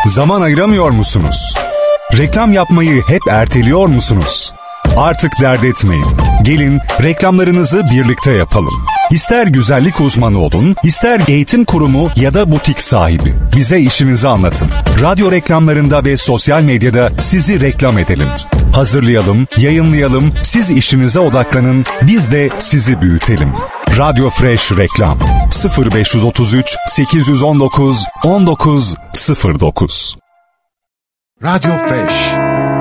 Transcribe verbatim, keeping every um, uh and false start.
Zaman ayıramıyor musunuz? Reklam yapmayı hep erteliyor musunuz? Artık dert etmeyin. Gelin reklamlarınızı birlikte yapalım. İster güzellik uzmanı olun, ister eğitim kurumu ya da butik sahibi. Bize işinizi anlatın. Radyo reklamlarında ve sosyal medyada sizi reklam edelim. Hazırlayalım, yayınlayalım, siz işinize odaklanın, biz de sizi büyütelim. Radyo Fresh Reklam sıfır beş otuz üç sekiz on dokuz on dokuz sıfır dokuz. Radyo Fresh.